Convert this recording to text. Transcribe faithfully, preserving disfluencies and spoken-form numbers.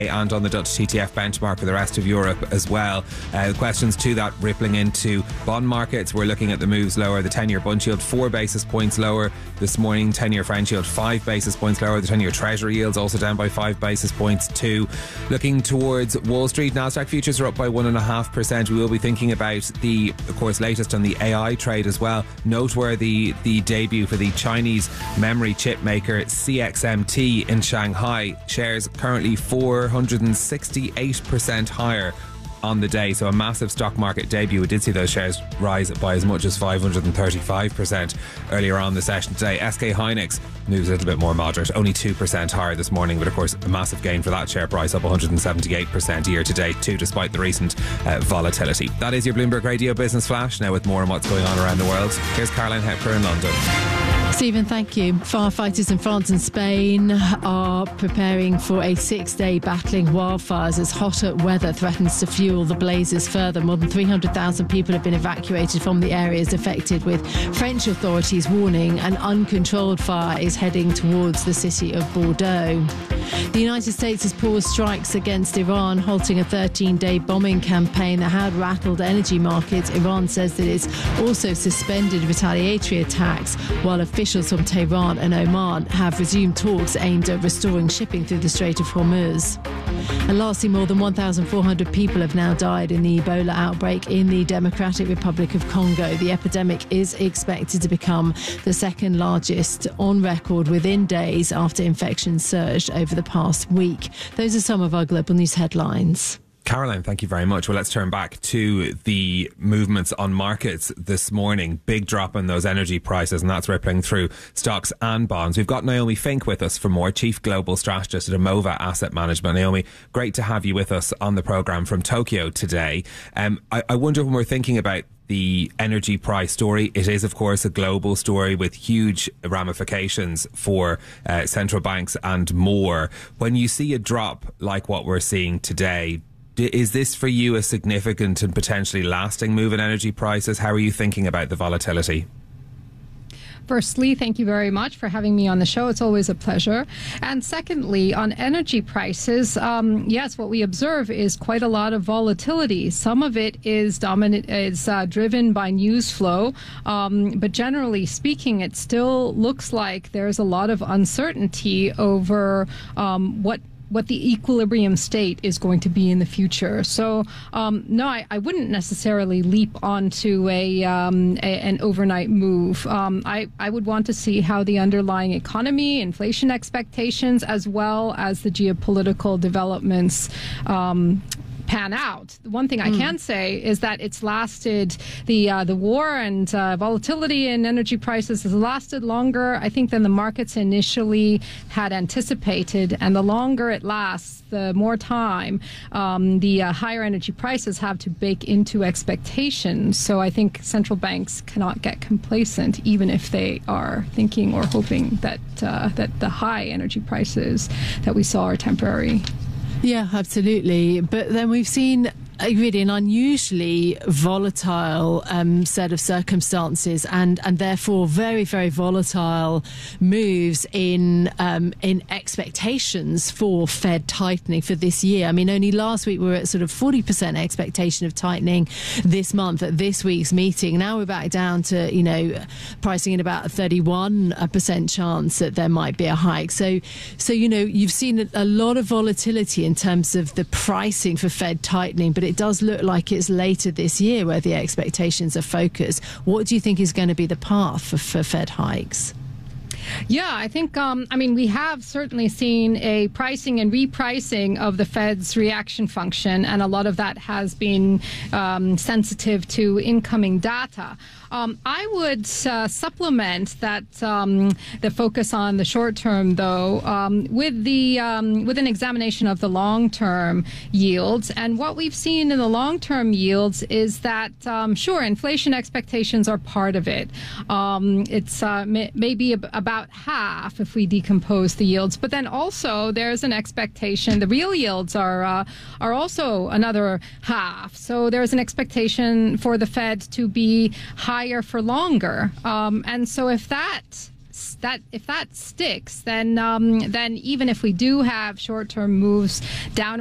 and on the Dutch T T F benchmark for the rest of Europe as well. Uh, questions to that rippling into bond markets. We're looking at the moves lower. The ten-year bund yield four basis points lower this morning. ten-year French yield five basis points lower. The ten-year Treasury yields also down by five basis points too. Looking towards Wall Street, Nasdaq futures are up by one point five percent. We will be thinking about the, of course, latest on the A I trade as well. Noteworthy the debut for the Chinese memory chip maker C X M T in Shanghai. Shares currently four hundred sixty-eight percent higher on the day, so a massive stock market debut. We did see those shares rise by as much as five hundred thirty-five percent earlier on the session today. S K Hynix moves a little bit more moderate, only two percent higher this morning, but of course a massive gain for that share price, up one hundred seventy-eight percent year to date too, despite the recent uh, volatility. That is your Bloomberg Radio Business Flash. Now with more on what's going on around the world, here's Caroline Hepker in London. Stephen, thank you. Firefighters in France and Spain are preparing for a six-day battling wildfires as hotter weather threatens to fuel the blazes further. More than three hundred thousand people have been evacuated from the areas affected, with French authorities warning an uncontrolled fire is heading towards the city of Bordeaux. The United States has paused strikes against Iran, halting a thirteen-day bombing campaign that had rattled energy markets. Iran says that it's also suspended retaliatory attacks, while officials from Tehran and Oman have resumed talks aimed at restoring shipping through the Strait of Hormuz. And lastly, more than one thousand four hundred people have now died in the Ebola outbreak in the Democratic Republic of Congo. The epidemic is expected to become the second largest on record within days after infections surged over the past week. Those are some of our global news headlines. Caroline, thank you very much. Well, let's turn back to the movements on markets this morning. Big drop in those energy prices, and that's rippling through stocks and bonds. We've got Naomi Fink with us for more, Chief Global Strategist at Amova Asset Management. Naomi, great to have you with us on the programme from Tokyo today. Um, I, I wonder, when we're thinking about the energy price story, it is, of course, a global story with huge ramifications for uh, central banks and more. When you see a drop like what we're seeing today, is this for you a significant and potentially lasting move in energy prices? How are you thinking about the volatility? Firstly, thank you very much for having me on the show. It's always a pleasure. And secondly, on energy prices, um, yes, what we observe is quite a lot of volatility. Some of it is dominant, is uh, driven by news flow, um, but generally speaking, it still looks like there's a lot of uncertainty over um, what what the equilibrium state is going to be in the future. So, um, no, I, I wouldn't necessarily leap onto a, um, a an overnight move. Um, I, I would want to see how the underlying economy, inflation expectations, as well as the geopolitical developments um, pan out. The one thing I mm. can say is that it's lasted, the uh, the war and uh, volatility in energy prices has lasted longer, I think, than the markets initially had anticipated. And the longer it lasts, the more time um, the uh, higher energy prices have to bake into expectations. So I think central banks cannot get complacent, even if they are thinking or hoping that uh, that the high energy prices that we saw are temporary. Yeah, absolutely. But then we've seen really an unusually volatile um, set of circumstances, and, and therefore very, very volatile moves in um, in expectations for Fed tightening for this year. I mean, only last week we were at sort of forty percent expectation of tightening this month at this week's meeting. Now we're back down to, you know, pricing in about a thirty-one percent chance that there might be a hike. So, so you know, you've seen a lot of volatility in terms of the pricing for Fed tightening, but it does look like it's later this year where the expectations are focused. What do you think is going to be the path for, for Fed hikes? Yeah, I think, um, I mean, we have certainly seen a pricing and repricing of the Fed's reaction function, and a lot of that has been um, sensitive to incoming data. Um, I would uh, supplement that um, the focus on the short term, though, um, with the um, with an examination of the long term yields. And what we've seen in the long term yields is that, um, sure, inflation expectations are part of it. Um, it's uh, may- maybe ab- about half if we decompose the yields, but then also there's an expectation. The real yields are uh, are also another half. So there's an expectation for the Fed to be high higher for longer. Um, and so if that that if that sticks, then um, then even if we do have short-term moves down